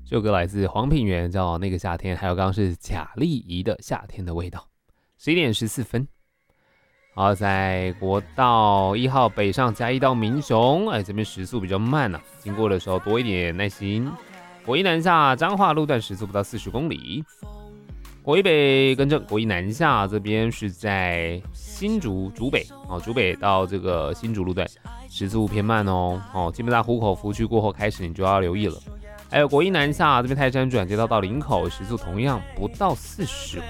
这首歌来自黄品源，叫《那个夏天》，还有刚刚是贾丽仪的《夏天的味道》。11:14。好，在国道1号北上嘉义到民雄，这边时速比较慢啊，经过的时候多一点耐心。国一南下彰化路段时速不到40公里。国一北更正，国一南下这边是在新竹北竹北到这个新竹路段时速偏慢哦。基本上湖口湖区过后开始你就要留意了。还有国一南下这边泰山转接到林口时速同样不到40